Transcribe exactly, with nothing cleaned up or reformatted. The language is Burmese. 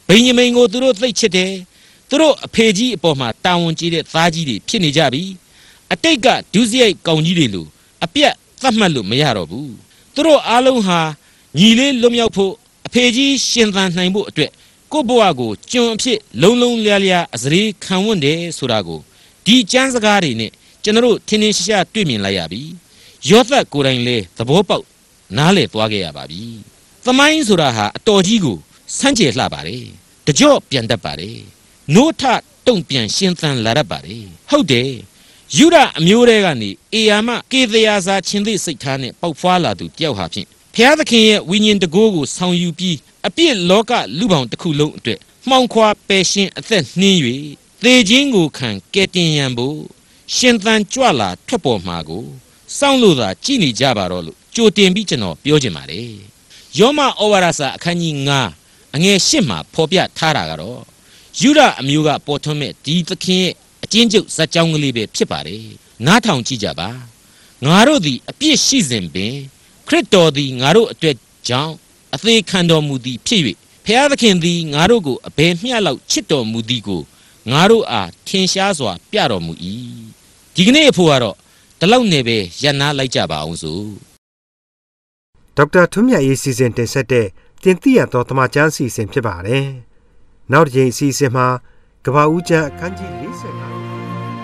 ဘိညာမိန်ကိုသူတို့သိချစ်တယ်သူတို့အဖေကြီးအပေါ်မှာတာဝန်ကြီးတဲ့သားကြီးတွေဖြစ်နေကြပြီအတိတ်ကဒုစရိုက်ကောင်ကြီးတွေလိုအပြတ်သတ်မှတ်လို့မရတော့ဘူးသူတို့အားလုံးဟာညီလေးလွတ်မြောက်ဖို့အဖေကြီးရှင်သန်နိုင်ဖို့အတွက်ကိုယ့်ဘဝကိုကျွန်အဖြစ်လုံးလုံးလျားလျားအစရေးခံဝတ်တယ်ဆိုတာကိုဒီကျမ်းစကားတွေနဲ့ကျွန်တော်တို့ထင်းထင်းရှားရှားတွေ့မြင်လိုက်ရပြီယောသတ်ကိုယ်တိုင်လည်းသဘောပေါက်နားလည်သွားခဲ့ရပါပြီသမိုင်းဆိုတာဟာအတော်ကြီးကိုစမ်းကြယ်လှပါတယ်တကြော့ပြန်တတ်ပါတယ်နိုးထတုံ့ပြန်ရှင်းသန်လာတတ်ပါတယ်ဟုတ်တယ်ယူဒအမျိုးတွေကနေအေယာမကေသယာစာချင်းသိစိတ်ထားနဲ့ပေါက်ဖွာလာသူတယောက်ဟာဖြင့်ဘုရားသခင်ရဲ့ဝိညာဉ်တကိုးကိုဆောင်ယူပြီးအပြစ်လောကလူပေါင်းတစ်ခုလုံးအတွက်မှောင်ခွာပယ်ရှင်းအသက်နှင်း၍သေခြင်းကိုခံကယ်တင်ရန်ဖို့ရှင်သန်ကြွလာထွက်ပေါ်မှာကိုစောင့်လို့သာကြည်နေကြပါတော့လို့ကြိုတင်ပြီးကျွန်တော်ပြောချင်ပါတယ်ယောမဩဝါဒစာအခန်းကြီးငါးအငယ်ရှစ်မှာဖော်ပြထားတာကတော့ယူဒအမျိုးကပေါ်ထွန်းမဲ့ဒီသခင်ရဲ့အချင်းကျုပ်ဇာတ်ကြောင်းကလေးပဲဖြစ်ပါတယ်နားထောင်ကြည့်ကြပါငါတို့သည်အပြစ်ရှိစဉ်ပင်ခရစ်တော်သည်ငါတို့အတွက်ကြောင့်အသေးခံတော်မူသည်ဖြစ်၍ဖျားသခင်သည်ငါတို့ကိုအဘယ်မျှလောက်ချစ်တော်မူသည်ကိုငါတို့အားထင်ရှားစွာပြတော်မူ၏ဒီကနေ့အဖို့ကတော့ဒီလောက်နေပဲရန်နာလိုက်ကြပါအောင်စို့ဒေါက်တာထွန်းမြတ်ရေးစီစဉ်တင်ဆက်တဲ့တင်ပြရသောတမချန်းစီစဉ်ဖြစ်ပါတယ်နောက်တစ်ချိန်စီစဉ်မှာကဘာဦးကျန်းအခန်းကြီး၄၅